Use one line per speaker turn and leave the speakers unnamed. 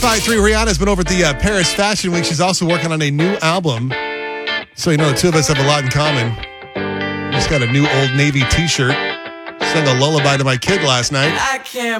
5-3, Rihanna's been over at the Paris Fashion Week. She's also working on a new album. So, the two of us have a lot in common. Just got a new Old Navy t-shirt. Sang a lullaby to my kid last night.
I can't